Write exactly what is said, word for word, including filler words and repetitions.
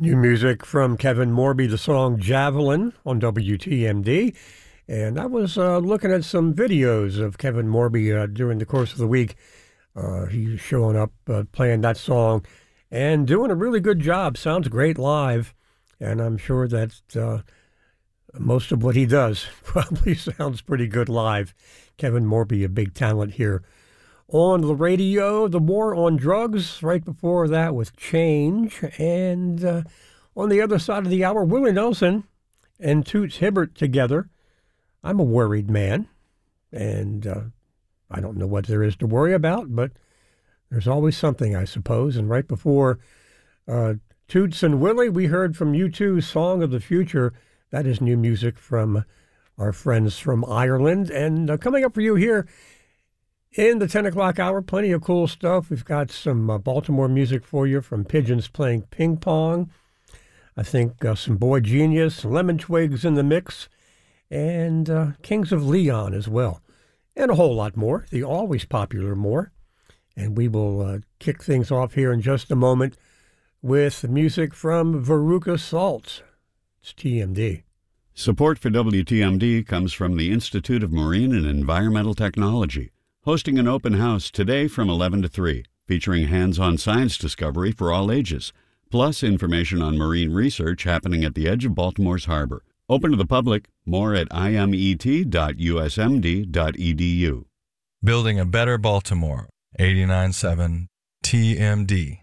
New music from Kevin Morby, the song Javelin on W T M D. And I was uh, looking at some videos of Kevin Morby uh, during the course of the week. Uh, he's showing up, uh, playing that song, and doing a really good job. Sounds great live. And I'm sure that uh, most of what he does probably sounds pretty good live. Kevin Morby, a big talent here on the radio. The War on Drugs, right before that with Change. And uh, on the other side of the hour, Willie Nelson and Toots Hibbert together. I'm a worried man, and uh, I don't know what there is to worry about, but there's always something, I suppose. And right before uh, Toots and Willie, we heard from U two's Song of the Future. That is new music from our friends from Ireland. And uh, coming up for you here in the ten o'clock hour, plenty of cool stuff. We've got some uh, Baltimore music for you from Pigeons Playing Ping Pong. I think uh, some Boy Genius, Lemon Twigs in the mix, and uh, Kings of Leon as well. And a whole lot more, the always popular more. And we will uh, kick things off here in just a moment with music from Veruca Salt. It's T M D. Support for W T M D comes from the Institute of Marine and Environmental Technology, hosting an open house today from eleven to three, featuring hands-on science discovery for all ages, plus information on marine research happening at the edge of Baltimore's harbor. Open to the public. More at I M E T dot U S M D dot E D U. Building a better Baltimore. eighty-nine point seven T M D.